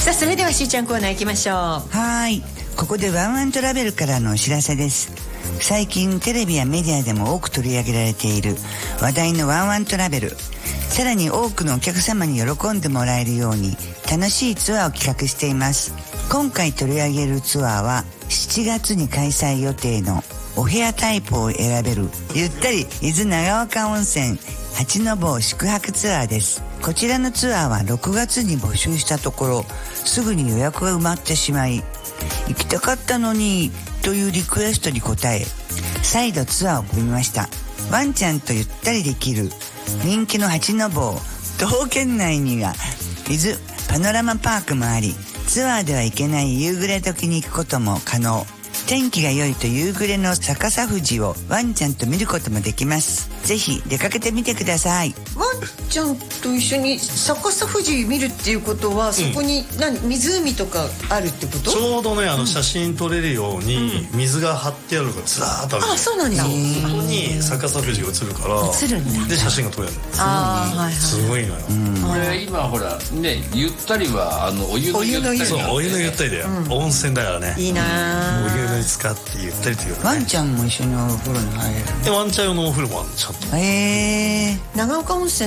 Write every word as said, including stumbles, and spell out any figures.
さあそれではしーちゃんコーナー行きましょう。 はい、ここでワンワントラベルからのお知らせです。最近テレビやメディアでも多く取り上げられている話題のワンワントラベル、さらに多くのお客様に喜んでもらえるように楽しいツアーを企画しています。今回取り上げるツアーはしちがつに開催予定のお部屋タイプを選べるゆったり伊豆長岡温泉八の坊宿泊ツアーです。こちらのツアーはろくがつに募集したところすぐに予約が埋まってしまい、行きたかったのにというリクエストに応え再度ツアーを組みました。ワンちゃんとゆったりできる人気の八の坊、徒歩圏内には伊豆パノラマパークもあり、ツアーでは行けない夕暮れ時に行くことも可能。天気が良いと夕暮れの逆さ富士をワンちゃんと見ることもできます。ぜひ出かけてみてください。 ワンちゃんと一緒に逆さ富士見るっていうことは、そこに何湖とかあるってこと？ ちょうどね、あの写真撮れるように水が張ってあるからずらーっとある。 あ、そうなんだ。 そこに逆さ富士が映るから映るんだ。 で写真が撮れるの。 あー、はいはい、 すごいのよ。 これ今ほらね、ゆったりはあのお湯のゆったり、 そう、お湯のゆったりだよ、温泉だからね。 いいなお湯に使ってゆったりというかね。 ワンちゃんも一緒にお風呂に入れる。 でワンちゃん用のお風呂もあるのちゃんと。 へえー、 長岡温泉